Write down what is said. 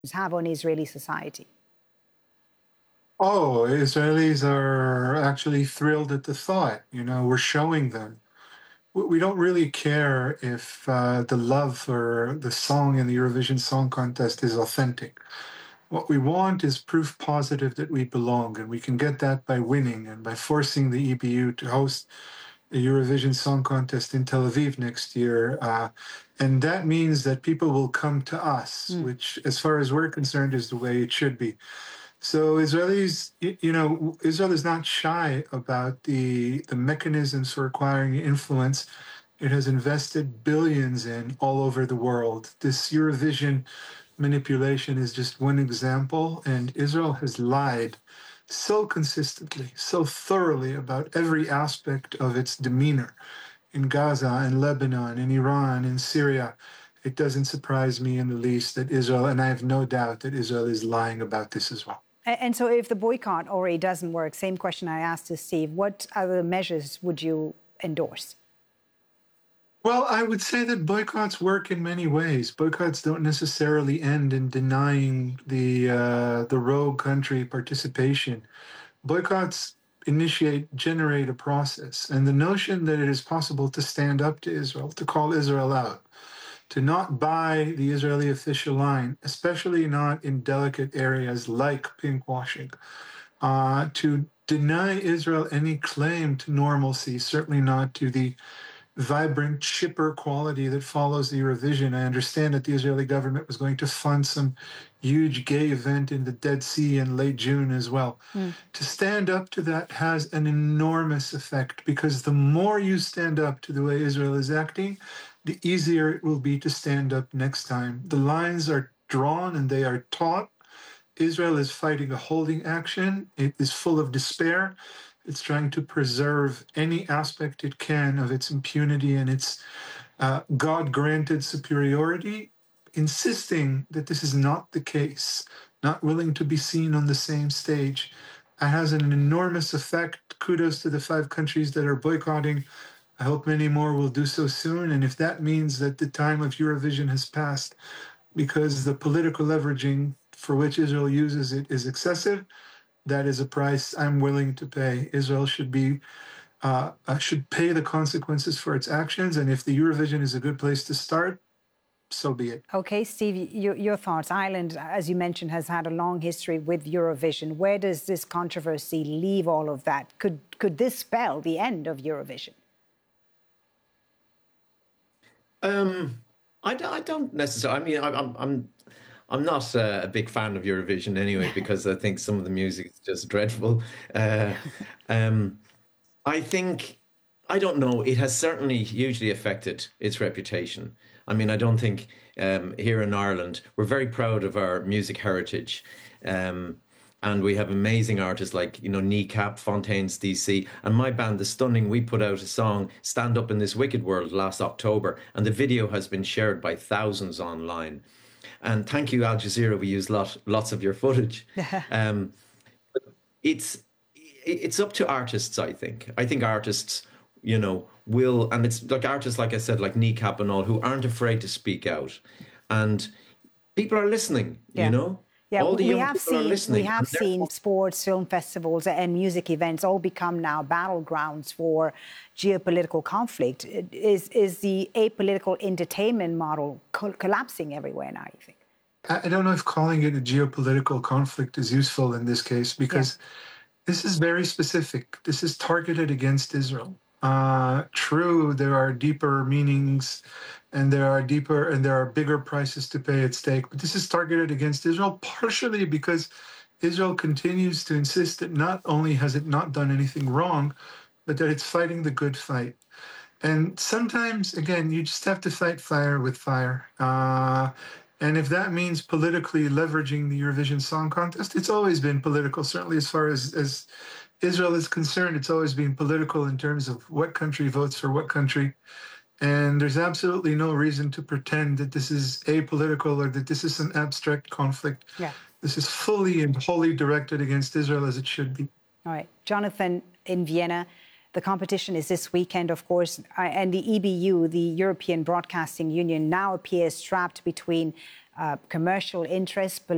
have on Israeli society? Oh, Israelis are actually thrilled at the thought. We're showing them. We don't really care if the love for the song in the Eurovision Song Contest is authentic. What we want is proof positive that we belong, and we can get that by winning and by forcing the EBU to host the Eurovision Song Contest in Tel Aviv next year. And that means that people will come to us, which, as far as we're concerned, is the way it should be. So Israelis, Israel is not shy about the mechanisms for acquiring influence. It has invested billions in all over the world. This Eurovision manipulation is just one example, and Israel has lied so consistently, so thoroughly about every aspect of its demeanor in Gaza, in Lebanon, in Iran, in Syria. It doesn't surprise me in the least that Israel, and I have no doubt that Israel is lying about this as well. And so if the boycott already doesn't work, same question I asked to Steve, what other measures would you endorse? Well, I would say that boycotts work in many ways. Boycotts don't necessarily end in denying the rogue country participation. Boycotts generate a process, and the notion that it is possible to stand up to Israel, to call Israel out, to not buy the Israeli official line, especially not in delicate areas like pinkwashing, to deny Israel any claim to normalcy, certainly not to the vibrant, chipper quality that follows the Eurovision. I understand that the Israeli government was going to fund some huge gay event in the Dead Sea in late June as well. To stand up to that has an enormous effect, because the more you stand up to the way Israel is acting, the easier it will be to stand up next time. The lines are drawn and they are taut. Israel is fighting a holding action. It is full of despair. It's trying to preserve any aspect it can of its impunity and its God-granted superiority, insisting that this is not the case, not willing to be seen on the same stage. It has an enormous effect. Kudos to the 5 countries that are boycotting. I hope many more will do so soon. And if that means that the time of Eurovision has passed because the political leveraging for which Israel uses it is excessive, that is a price I'm willing to pay. Israel should pay the consequences for its actions, and if the Eurovision is a good place to start, so be it. Okay, Steve, your thoughts. Ireland, as you mentioned, has had a long history with Eurovision. Where does this controversy leave all of that? Could this spell the end of Eurovision? I don't necessarily. I mean, I'm not a big fan of Eurovision anyway, because I think some of the music is just dreadful. I think, I don't know, it has certainly hugely affected its reputation. I mean, I don't think here in Ireland, we're very proud of our music heritage. And we have amazing artists like, Kneecap, Fontaines DC, and my band, The Stunning. We put out a song, Stand Up in This Wicked World, last October, and the video has been shared by thousands online. And thank you, Al Jazeera. We use lots of your footage. It's up to artists, I think. I think artists, will, and it's like artists, like I said, like Kneecap and all, who aren't afraid to speak out. And people are listening, Yeah, all the young have people are listening. We have seen sports, film festivals and music events all become now battlegrounds for geopolitical conflict. Is the apolitical entertainment model collapsing everywhere now, you think? I don't know if calling it a geopolitical conflict is useful in this case, because this is very specific. This is targeted against Israel. True, there are deeper meanings and there are bigger prices to pay at stake, but this is targeted against Israel, partially because Israel continues to insist that not only has it not done anything wrong, but that it's fighting the good fight. And sometimes, again, you just have to fight fire with fire. And if that means politically leveraging the Eurovision Song Contest, it's always been political, certainly as far as Israel is concerned. It's always been political in terms of what country votes for what country. And there's absolutely no reason to pretend that this is apolitical or that this is an abstract conflict. Yeah. This is fully and wholly directed against Israel, as it should be. All right. Jonathan, in Vienna, the competition is this weekend, of course, and the EBU, the European Broadcasting Union, now appears trapped between commercial interests,